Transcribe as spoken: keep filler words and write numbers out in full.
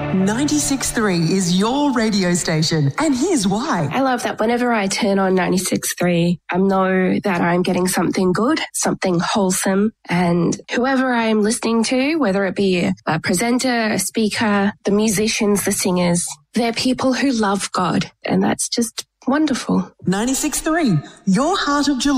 ninety-six point three is your radio station, and here's why. I love that whenever I turn on ninety-six point three, I know that I'm getting something good, something wholesome, and whoever I'm listening to, whether it be a presenter, a speaker, the musicians, the singers, they're people who love God, and that's just wonderful. ninety-six point three, your Heart of July.